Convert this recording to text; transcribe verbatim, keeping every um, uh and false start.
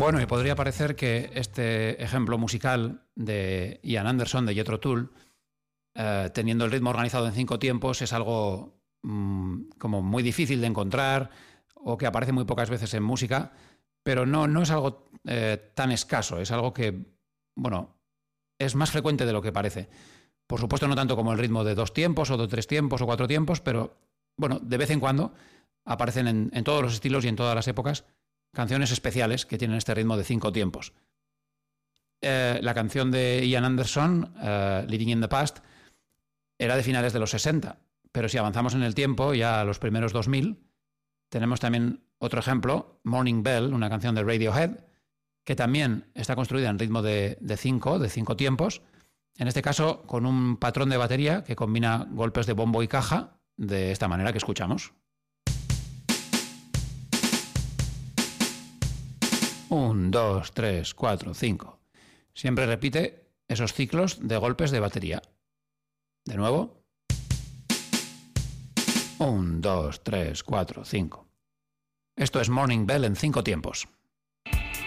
Bueno, y podría parecer que este ejemplo musical de Ian Anderson, de Jethro Tull, eh, teniendo el ritmo organizado en cinco tiempos, es algo mmm, como muy difícil de encontrar o que aparece muy pocas veces en música, pero no, no es algo eh, tan escaso, es algo que, bueno, es más frecuente de lo que parece. Por supuesto, no tanto como el ritmo de dos tiempos o de tres tiempos o cuatro tiempos, pero, bueno, de vez en cuando aparecen en, en todos los estilos y en todas las épocas canciones especiales que tienen este ritmo de cinco tiempos. Eh, la canción de Ian Anderson, uh, Living in the Past, era de finales de los sesenta, pero si avanzamos en el tiempo, ya a los primeros dos mil, tenemos también otro ejemplo, Morning Bell, una canción de Radiohead, que también está construida en ritmo de, de cinco, de cinco tiempos, en este caso con un patrón de batería que combina golpes de bombo y caja de esta manera que escuchamos. Un, dos, tres, cuatro, cinco. Siempre repite esos ciclos de golpes de batería. De nuevo. Un, dos, tres, cuatro, cinco. Esto es Morning Bell en cinco tiempos.